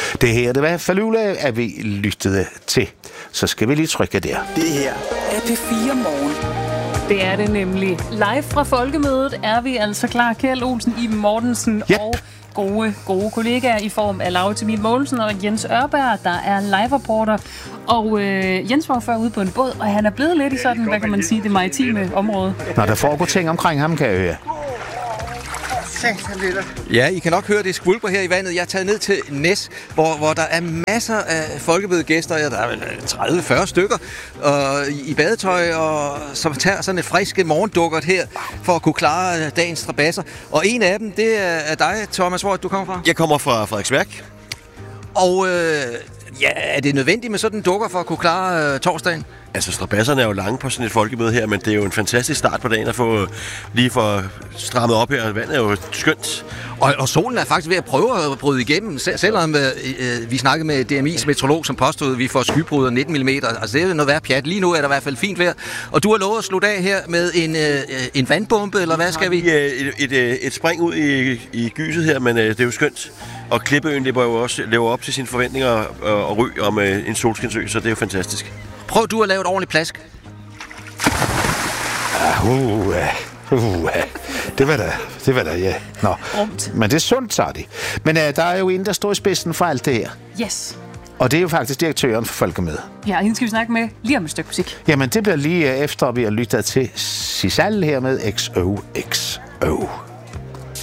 Det her, det var Falula, at vi lyttede til. Så skal vi lige trykke der. Det her er P4 Morgen. Det er det nemlig. Live fra Folkemødet er vi altså klar. Kjeld Olsen, Iben Mortensen og gode kollegaer i form af Laura Emil Mogensen og Jens Ørberg, der er live-reporter. Og Jens var før ude på en båd, og han er blevet lidt i sådan, hvad kan man sige, det maritime område. Når der foregår ting omkring ham, kan jeg høre. Ja, I kan nok høre, det skvulper her i vandet. Jeg er taget ned til Næs, hvor der er masser af folkemødegæster. Der er vel 30-40 stykker i badetøj, og som tager sådan et frisk morgendukkert her, for at kunne klare dagens strabasser. Og en af dem, det er dig, Thomas. Hvor du kommer fra? Jeg kommer fra Frederiksværk. Og er det nødvendigt med sådan en dukker for at kunne klare torsdagen? Altså, strabasserne er jo lange på sådan et folkemøde her, men det er jo en fantastisk start på dagen at få lige for strammet op her. Vandet er jo skønt. Og solen er faktisk ved at prøve at bryde igennem, selvom vi snakkede med DMI's meteorolog, som påstod, at vi får skybrud 19 mm. Altså, det er noget værd pjat. Lige nu er der i hvert fald fint vejr. Og du har lovet at slutte af her med en vandbombe, eller hvad skal vi? Et spring ud i gyset her, men det er jo skønt. Og Klippeøen lever jo også op til sine forventninger og ry om en solskinsø, så det er jo fantastisk. Prøv du at lave et ordentligt plask. Det var da, ja. Nå. Men det er sundt, sagde de. Men der er jo en, der står i spidsen for alt det her. Yes. Og det er jo faktisk direktøren for Folkemødet. Ja, hende skal vi snakke med lige om et stykke musik. Jamen, det bliver lige efter, vi har lyttet til Sisal her med XOXO.